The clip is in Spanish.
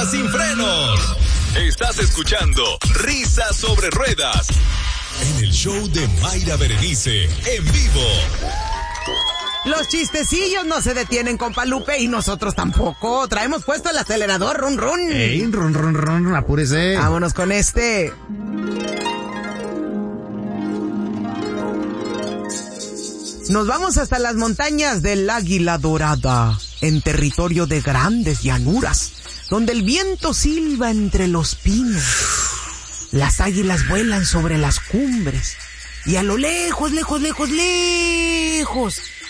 Ruedas Sin Frenos. Estás escuchando Risas sobre Ruedas en el show de Mayra Berenice en vivo. Los chistecillos no se detienen, compa Lupe, y nosotros tampoco. Traemos puesto el acelerador, run, run. Ey, run, run, run, apúrese. Vámonos con este. Nos vamos hasta las montañas del Águila Dorada, en territorio de grandes llanuras, donde el viento silba entre los pinos. Las águilas vuelan sobre las cumbres, y a lo lejos, lejos, lejos, lejos,